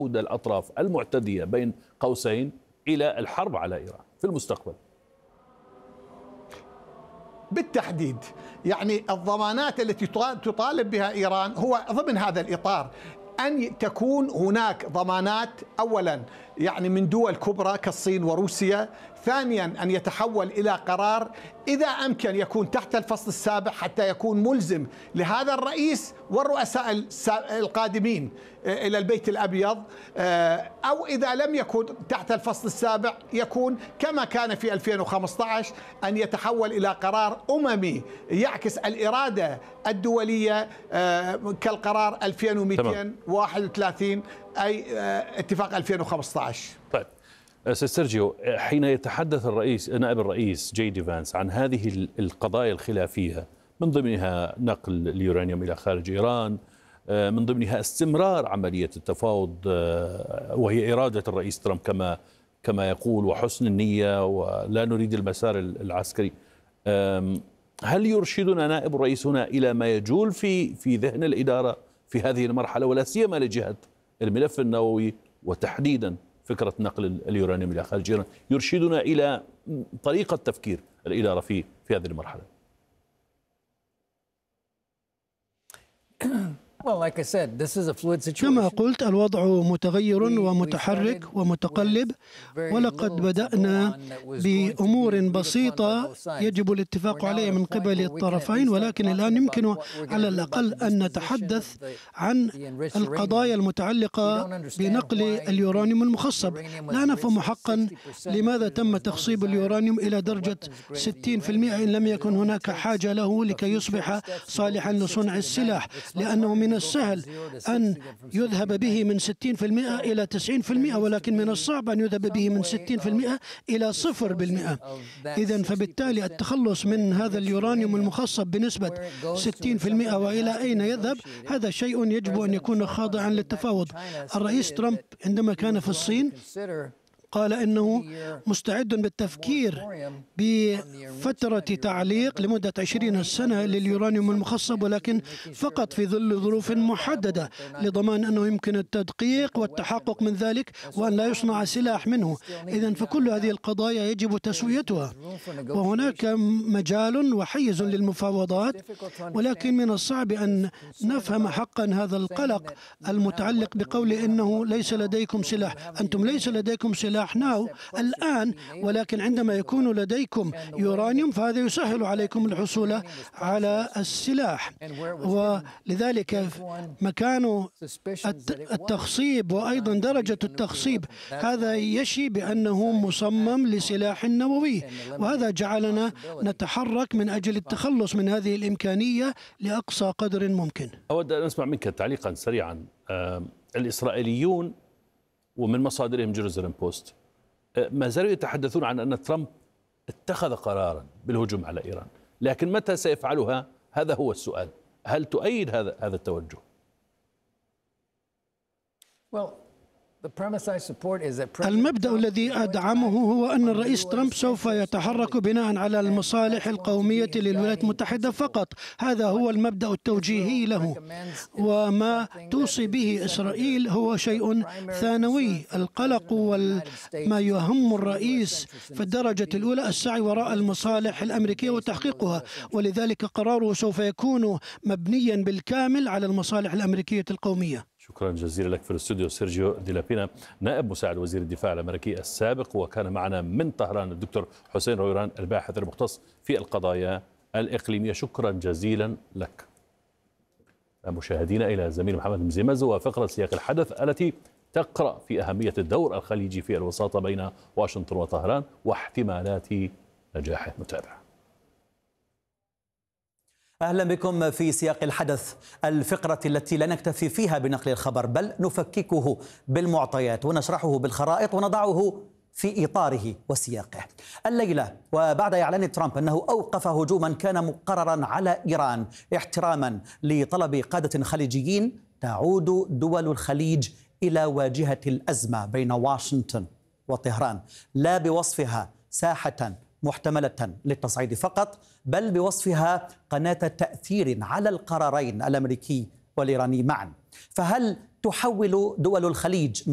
الأطراف المعتدية بين قوسين إلى الحرب على إيران في المستقبل؟ بالتحديد، يعني الضمانات التي تطالب بها إيران هو ضمن هذا الإطار أن تكون هناك ضمانات أولا يعني من دول كبرى كالصين وروسيا، ثانيا أن يتحول إلى قرار إذا أمكن يكون تحت الفصل السابع حتى يكون ملزم لهذا الرئيس والرؤساء القادمين إلى البيت الأبيض، أو إذا لم يكن تحت الفصل السابع يكون كما كان في 2015 أن يتحول إلى قرار أممي يعكس الإرادة الدولية كالقرار 2231 أي اتفاق 2015. طيب أستاذ سيرجيو، حين يتحدث نائب الرئيس جي دي فانس عن هذه القضايا الخلافية من ضمنها نقل اليورانيوم إلى خارج إيران، من ضمنها استمرار عملية التفاوض وهي إرادة الرئيس ترامب كما يقول وحسن النية ولا نريد المسار العسكري، هل يرشدنا نائب الرئيس هنا إلى ما يجول في ذهن الإدارة في هذه المرحلة ولا سيما لجهة الملف النووي وتحديدا فكرة نقل اليورانيوم إلى خارج إيران، يرشدنا إلى طريقة تفكير الإدارة في هذه المرحلة؟ كما قلت الوضع متغير ومتحرك ومتقلب، ولقد بدأنا بأمور بسيطة يجب الاتفاق عليها من قبل الطرفين، ولكن الآن يمكن على الأقل أن نتحدث عن القضايا المتعلقة بنقل اليورانيوم المخصب. لا نفهم حقا لماذا تم تخصيب اليورانيوم إلى درجة 60% إن لم يكن هناك حاجة له لكي يصبح صالحا لصنع السلاح، لأنه من السهل أن يذهب به من 60% إلى 90%، ولكن من الصعب أن يذهب به من 60% إلى 0%. إذن فبالتالي التخلص من هذا اليورانيوم المخصب بنسبة 60% وإلى أين يذهب، هذا شيء يجب أن يكون خاضعا للتفاوض. الرئيس ترامب عندما كان في الصين قال إنه مستعد بالتفكير بفترة تعليق لمدة 20 سنة لليورانيوم المخصب، ولكن فقط في ظل ظروف محددة لضمان أنه يمكن التدقيق والتحقق من ذلك وأن لا يصنع سلاح منه. إذن فكل هذه القضايا يجب تسويتها، وهناك مجال وحيز للمفاوضات، ولكن من الصعب أن نفهم حقا هذا القلق المتعلق بقول إنه ليس لديكم سلاح. أنتم ليس لديكم سلاح الآن، ولكن عندما يكون لديكم يورانيوم فهذا يسهل عليكم الحصول على السلاح، ولذلك مكان التخصيب وأيضا درجة التخصيب هذا يشي بأنه مصمم لسلاح نووي، وهذا جعلنا نتحرك من أجل التخلص من هذه الإمكانية لأقصى قدر ممكن. أود أن أسمع منك تعليقا سريعا. الإسرائيليون ومن مصادرهم جيروزالم بوست ما زالوا يتحدثون عن أن ترامب اتخذ قرارا بالهجوم على إيران، لكن متى سيفعلها؟ هذا هو السؤال. هل تؤيد هذا التوجه؟ المبدأ الذي أدعمه هو أن الرئيس ترامب سوف يتحرك بناء على المصالح القومية للولايات المتحدة فقط. هذا هو المبدأ التوجيهي له، وما توصي به إسرائيل هو شيء ثانوي. القلق وما يهم الرئيس في الدرجة الأولى السعي وراء المصالح الأمريكية وتحقيقها، ولذلك قراره سوف يكون مبنيا بالكامل على المصالح الأمريكية القومية. شكرا جزيلا لك في الاستوديو سيرجيو دي لابينا، نائب مساعد وزير الدفاع الأمريكي السابق، وكان معنا من طهران الدكتور حسين رويران الباحث المختص في القضايا الإقليمية. شكرا جزيلا لك. مشاهدينا إلى زميل محمد مزيمز وفقرة سياق الحدث التي تقرأ في أهمية الدور الخليجي في الوساطة بين واشنطن وطهران واحتمالات نجاحه. نتابع. أهلا بكم في سياق الحدث، الفقرة التي لا نكتفي فيها بنقل الخبر بل نفككه بالمعطيات ونشرحه بالخرائط ونضعه في إطاره وسياقه. الليلة وبعد إعلان ترامب أنه أوقف هجوما كان مقررا على إيران احتراما لطلب قادة خليجيين، تعود دول الخليج إلى واجهة الأزمة بين واشنطن وطهران، لا بوصفها ساحة محتملة للتصعيد فقط بل بوصفها قناة تأثير على القرارين الأمريكي والإيراني معا. فهل تحول دول الخليج